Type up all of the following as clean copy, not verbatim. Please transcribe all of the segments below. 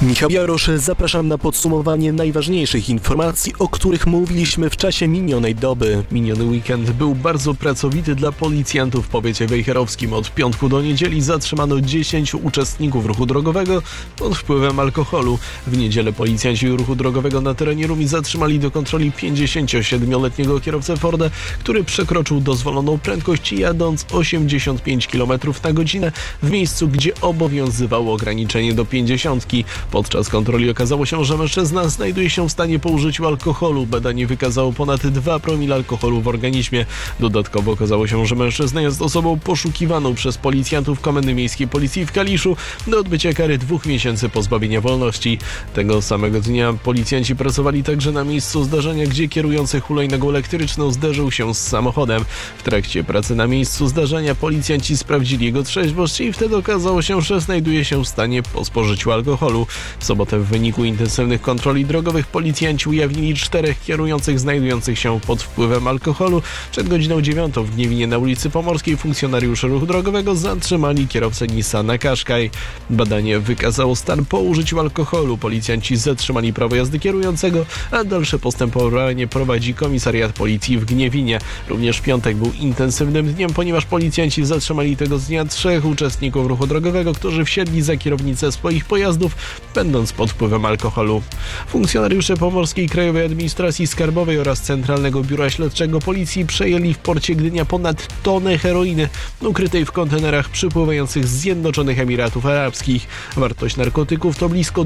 Michał Jarosz, zapraszam na podsumowanie najważniejszych informacji, o których mówiliśmy w czasie minionej doby. Miniony weekend był bardzo pracowity dla policjantów w powiecie wejherowskim. Od piątku do niedzieli zatrzymano 10 uczestników ruchu drogowego pod wpływem alkoholu. W niedzielę policjanci ruchu drogowego na terenie Rumi zatrzymali do kontroli 57-letniego kierowcę Forda, który przekroczył dozwoloną prędkość jadąc 85 km na godzinę w miejscu, gdzie obowiązywało ograniczenie do 50. Podczas kontroli okazało się, że mężczyzna znajduje się w stanie po użyciu alkoholu. Badanie wykazało ponad 2 promile alkoholu w organizmie. Dodatkowo okazało się, że mężczyzna jest osobą poszukiwaną przez policjantów Komendy Miejskiej Policji w Kaliszu do odbycia kary 2 miesięcy pozbawienia wolności. Tego samego dnia policjanci pracowali także na miejscu zdarzenia, gdzie kierujący hulajnogą elektryczną zderzył się z samochodem. W trakcie pracy na miejscu zdarzenia policjanci sprawdzili jego trzeźwość i wtedy okazało się, że znajduje się w stanie po spożyciu alkoholu. W sobotę w wyniku intensywnych kontroli drogowych policjanci ujawnili 4 kierujących znajdujących się pod wpływem alkoholu. Przed godziną 9 w Gniewinie na ulicy Pomorskiej funkcjonariusze ruchu drogowego zatrzymali kierowcę Nissana Qashqai. Badanie wykazało stan po użyciu alkoholu. Policjanci zatrzymali prawo jazdy kierującego, a dalsze postępowanie prowadzi komisariat policji w Gniewinie. Również piątek był intensywnym dniem, ponieważ policjanci zatrzymali tego dnia 3 uczestników ruchu drogowego, którzy wsiedli za kierownicę swoich pojazdów, będąc pod wpływem alkoholu. Funkcjonariusze Pomorskiej Krajowej Administracji Skarbowej oraz Centralnego Biura Śledczego Policji przejęli w porcie Gdynia ponad tonę heroiny ukrytej w kontenerach przypływających z Zjednoczonych Emiratów Arabskich. Wartość narkotyków to blisko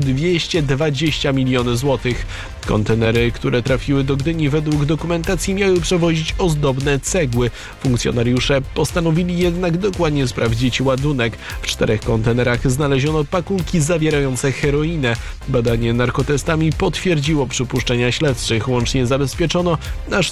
220 milionów złotych. Kontenery, które trafiły do Gdyni według dokumentacji miały przewozić ozdobne cegły. Funkcjonariusze postanowili jednak dokładnie sprawdzić ładunek. W 4 kontenerach znaleziono pakunki zawierające heroinę. Badanie narkotestami potwierdziło przypuszczenia śledczych. Łącznie zabezpieczono aż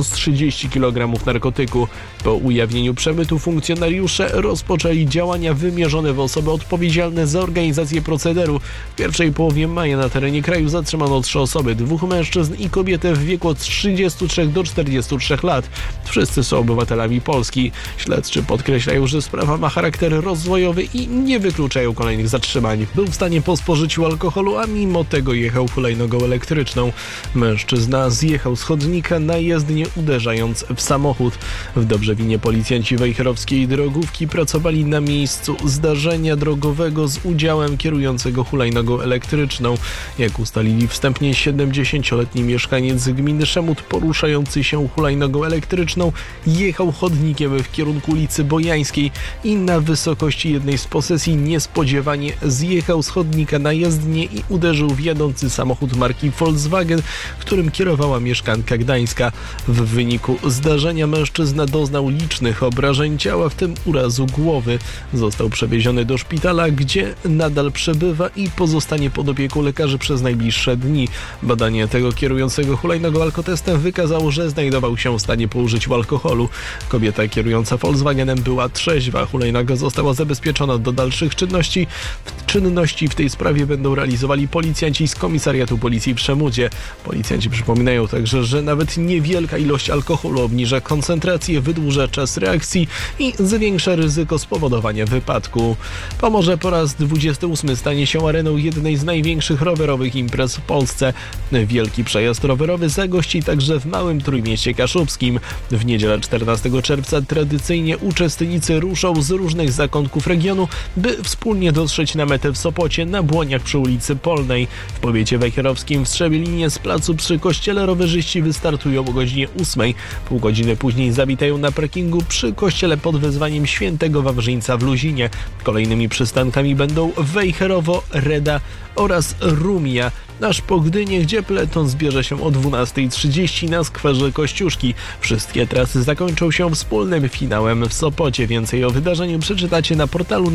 1030 kg narkotyku. Po ujawnieniu przemytu funkcjonariusze rozpoczęli działania wymierzone w osoby odpowiedzialne za organizację procederu. W pierwszej połowie maja na terenie kraju zatrzymano 3 osoby, 2 mężczyzn i kobietę w wieku od 33 do 43 lat. Wszyscy są obywatelami Polski. Śledczy podkreślają, że sprawa ma charakter rozwojowy i nie wykluczają kolejnych zatrzymań. Był w stanie po spożyciu alkoholu, a mimo tego jechał hulajnogą elektryczną. Mężczyzna zjechał z chodnika na jezdnię, uderzając w samochód. W Dobrzewinie policjanci wejherowskiej drogówki pracowali na miejscu zdarzenia drogowego z udziałem kierującego hulajnogą elektryczną. Jak ustalili wstępnie, 70-letni mieszkaniec gminy Szemut poruszający się hulajnogą elektryczną jechał chodnikiem w kierunku ulicy Bojańskiej i na wysokości jednej z posesji niespodziewanie zjechał z chodnika na jezdnię i uderzył w jadący samochód marki Volkswagen, którym kierowała mieszkanka Gdańska. W wyniku zdarzenia mężczyzna doznał licznych obrażeń ciała, w tym urazu głowy. Został przewieziony do szpitala, gdzie nadal przebywa i pozostanie pod opieką lekarzy przez najbliższe dni. Badanie tego kierującego hulajnogą alkotestem wykazało, że znajdował się w stanie po użyciu alkoholu. Kobieta kierująca Volkswagenem była trzeźwa. Hulajnoga została zabezpieczona do dalszych czynności. Czynności w tej sprawie będą realizowali policjanci z Komisariatu Policji w Szemudzie. Policjanci przypominają także, że nawet niewielka ilość alkoholu obniża koncentrację, wydłuża czas reakcji i zwiększa ryzyko spowodowania wypadku. Pomorze po raz 28 stanie się areną jednej z największych rowerowych imprez w Polsce. Wielki przejazd rowerowy zagości także w Małym Trójmieście Kaszubskim. W niedzielę 14 czerwca tradycyjnie uczestnicy ruszą z różnych zakątków regionu, by wspólnie dotrzeć na metę w Sopocie na Błoniach przy ulicy Polnej. W powiecie wejherowskim w Strzemielinie z placu przy kościele rowerzyści wystartują o godzinie 8. Pół godziny później zawitają na parkingu przy kościele pod wezwaniem Świętego Wawrzyńca w Luzinie. Kolejnymi przystankami będą Wejherowo, Reda oraz Rumia, aż po Gdynię, gdzie peleton zbierze się o 12:30 na skwerze Kościuszki. Wszystkie trasy zakończą się wspólnym finałem w Sopocie. Więcej o wydarzeniu przeczytacie na portalu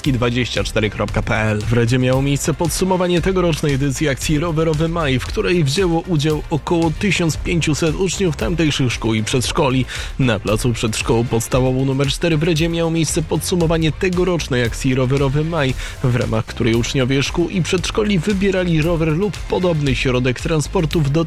nadmorski24.pl. W Redzie miało miejsce podsumowanie tegorocznej edycji akcji Rowerowy Maj, w której wzięło udział około 1500 uczniów tamtejszych szkół i przedszkoli. Na placu przed szkołą podstawową nr 4 w Redzie miało miejsce podsumowanie tegorocznej akcji Rowerowy Maj, w ramach której uczniowie szkół i przedszkoli wybierali rower lub podobny środek transportu w